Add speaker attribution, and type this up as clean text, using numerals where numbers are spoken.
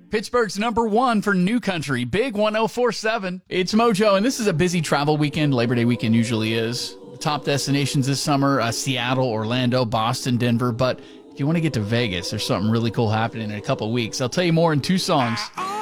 Speaker 1: Pittsburgh's #1 for New Country, Big 104.7. It's Mojo, and this is a busy travel weekend. Labor Day weekend usually is. The top destinations this summer, Seattle, Orlando, Boston, Denver. But if you want to get to Vegas, there's something really cool happening in a couple weeks. I'll tell you more in 2 songs.